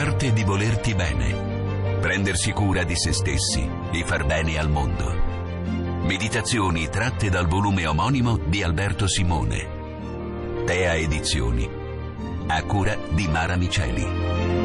L'arte di volerti bene. Prendersi cura di se stessi e far bene al mondo. Meditazioni tratte dal volume omonimo di Alberto Simone. Tea Edizioni. A cura di Mara Miceli.